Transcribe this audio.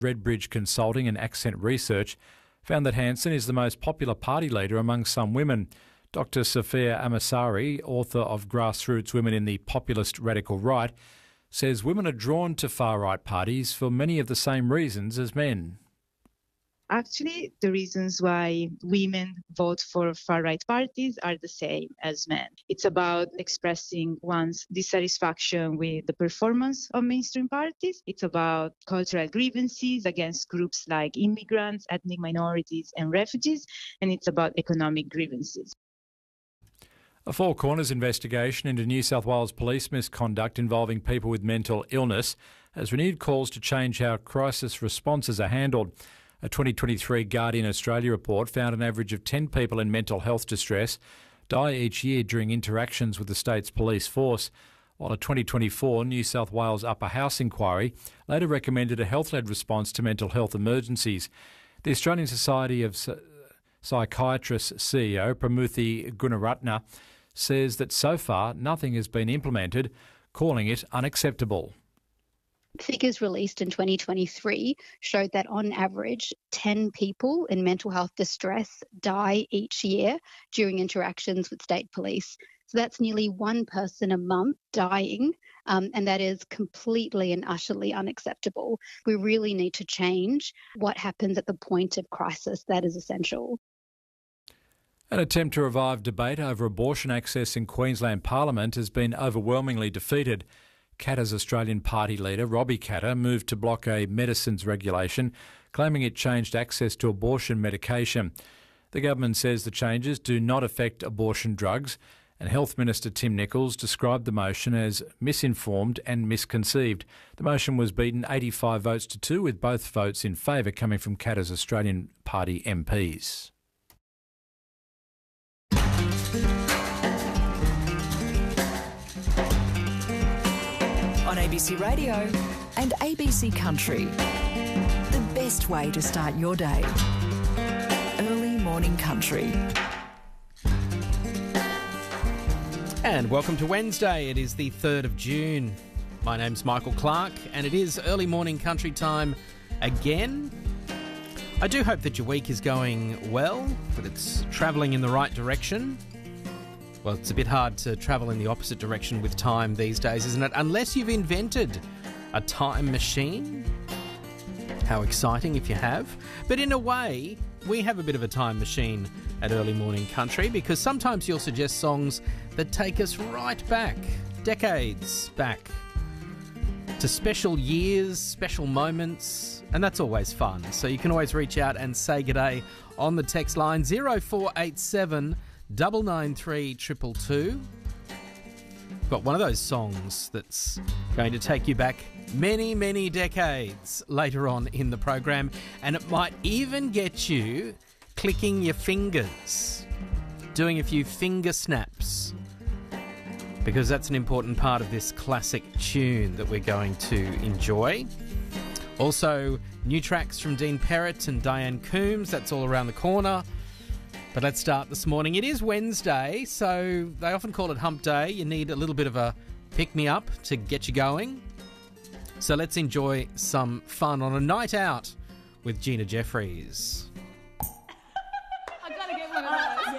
Redbridge Consulting and Accent Research found that Hanson is the most popular party leader among some women. Dr. Sophia Amasari, author of Grassroots Women in the Populist Radical Right, says women are drawn to far-right parties for many of the same reasons as men. Actually, the reasons why women vote for far-right parties are the same as men. It's about expressing one's dissatisfaction with the performance of mainstream parties. It's about cultural grievances against groups like immigrants, ethnic minorities, and refugees. And it's about economic grievances. A Four Corners investigation into New South Wales police misconduct involving people with mental illness has renewed calls to change how crisis responses are handled. A 2023 Guardian Australia report found an average of 10 people in mental health distress die each year during interactions with the state's police force, while a 2024 New South Wales Upper House inquiry later recommended a health-led response to mental health emergencies. The Australian Society of Psychiatrists CEO Pramuthi Gunaratna says that so far nothing has been implemented, calling it unacceptable. Figures released in 2023 showed that on average 10 people in mental health distress die each year during interactions with state police. So that's nearly one person a month dying, and that is completely and utterly unacceptable. We really need to change what happens at the point of crisis. That is essential. An attempt to revive debate over abortion access in Queensland Parliament has been overwhelmingly defeated. Katter's Australian Party leader, Robbie Katter, moved to block a medicines regulation, claiming it changed access to abortion medication. The government says the changes do not affect abortion drugs, and Health Minister Tim Nicholls described the motion as misinformed and misconceived. The motion was beaten 85 votes to 2, with both votes in favour coming from Katter's Australian Party MPs. On ABC Radio and ABC Country. The best way to start your day. Early morning country. And welcome to Wednesday. It is the 3rd of June. My name's Michael Clark and it is early morning country time again. I do hope that your week is going well, that it's travelling in the right direction. Well, it's a bit hard to travel in the opposite direction with time these days, isn't it? Unless you've invented a time machine. How exciting if you have. But in a way, we have a bit of a time machine at Early Morning Country because sometimes you'll suggest songs that take us right back, decades back, to special years, special moments, and that's always fun. So you can always reach out and say g'day on the text line 0487 993 222. Got one of those songs that's going to take you back many, many decades later on in the program, and it might even get you clicking your fingers, doing a few finger snaps, because that's an important part of this classic tune that we're going to enjoy. Also, new tracks from Dean Perrott and Diane Coombs, that's all around the corner. But let's start this morning. It is Wednesday, so they often call it hump day. You need a little bit of a pick-me-up to get you going. So let's enjoy some fun on a night out with Gina Jeffries.